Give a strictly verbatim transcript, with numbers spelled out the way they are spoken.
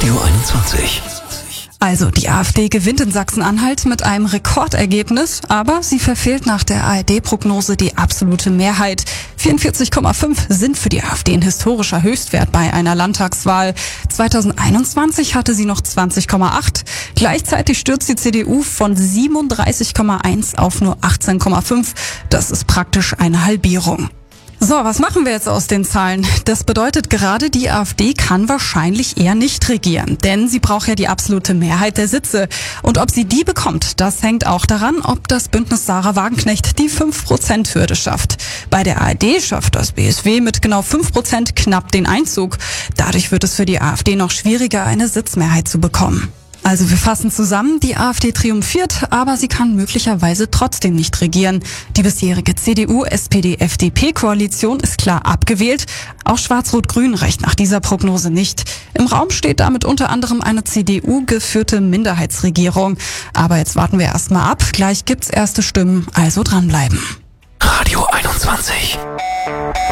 Radio einundzwanzig. Also, die AfD gewinnt in Sachsen-Anhalt mit einem Rekordergebnis, aber sie verfehlt nach der A R D-Prognose die absolute Mehrheit. vierundvierzig Komma fünf sind für die AfD ein historischer Höchstwert bei einer Landtagswahl. zweitausendeinundzwanzig hatte sie noch zwanzig Komma acht. Gleichzeitig stürzt die C D U von siebenunddreißig Komma eins auf nur achtzehn Komma fünf. Das ist praktisch eine Halbierung. So, was machen wir jetzt aus den Zahlen? Das bedeutet gerade, die AfD kann wahrscheinlich eher nicht regieren, denn sie braucht ja die absolute Mehrheit der Sitze. Und ob sie die bekommt, das hängt auch daran, ob das Bündnis Sarah Wagenknecht die fünf Prozent Hürde schafft. Bei der A R D schafft das B S W mit genau fünf Prozent knapp den Einzug. Dadurch wird es für die AfD noch schwieriger, eine Sitzmehrheit zu bekommen. Also wir fassen zusammen, die AfD triumphiert, aber sie kann möglicherweise trotzdem nicht regieren. Die bisherige C D U S P D F D P-Koalition ist klar abgewählt. Auch Schwarz-Rot-Grün reicht nach dieser Prognose nicht. Im Raum steht damit unter anderem eine C D U-geführte Minderheitsregierung. Aber jetzt warten wir erstmal ab. Gleich gibt's erste Stimmen, also dranbleiben. Radio einundzwanzig.